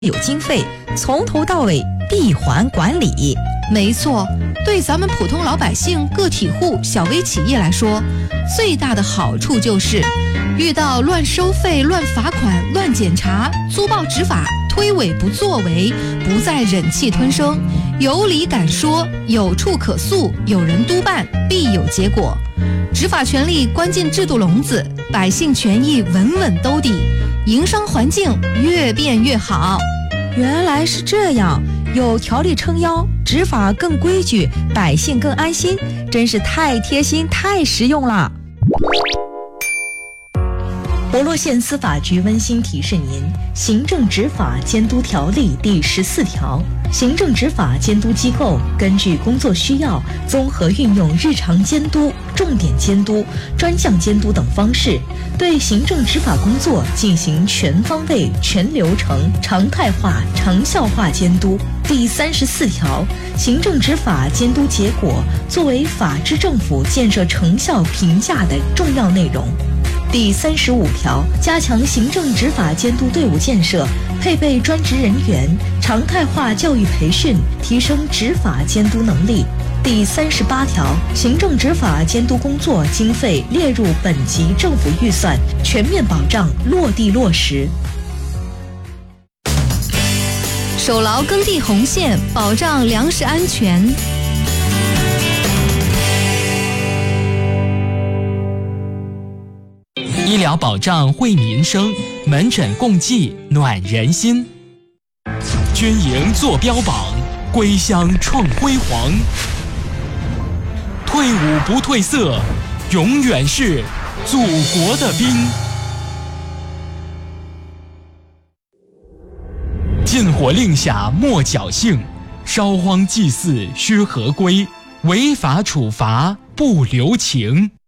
有经费，从头到尾闭环管理。 没错，对咱们普通老百姓、个体户、小微企业来说，最大的好处就是遇到乱收费、乱罚款、乱检查、粗暴执法、推诿不作为，不再忍气吞声，有理敢说，有处可诉，有人督办，必有结果。执法权力关进制度笼子，百姓权益稳稳兜底，营商环境越变越好。 原来是这样，有条例撑腰，执法更规矩，百姓更安心，真是太贴心太实用了。博洛县司法局温馨提示您：行政执法监督条例第14条，行政执法监督机构根据工作需要，综合运用日常监督、重点监督、专项监督等方式，对行政执法工作进行全方位、全流程、常态化、长效化监督。第34条，行政执法监督结果作为法治政府建设成效评价的重要内容。第35条，加强行政执法监督队伍建设，配备专职人员，常态化教育培训，提升执法监督能力。第38条，行政执法监督工作经费列入本级政府预算，全面保障落地落实。 守牢耕地红线，保障粮食安全。 医疗保障惠民生，门诊共济暖人心。军营坐标榜，归乡创辉煌。退伍不褪色，永远是祖国的兵。禁火令下莫侥幸，烧荒祭祀须合规，违法处罚不留情。